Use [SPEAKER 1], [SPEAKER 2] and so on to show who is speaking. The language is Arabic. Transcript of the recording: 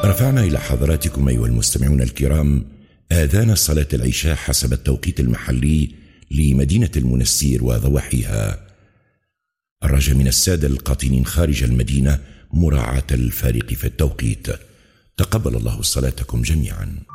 [SPEAKER 1] رفعنا إلى حضراتكم أيها المستمعون الكرام آذان صلاة العشاء حسب التوقيت المحلي لمدينة المنستير وضواحيها. الرجاء من السادة القاطنين خارج المدينة مراعاة الفارق في التوقيت. تقبل الله صلاتكم جميعا.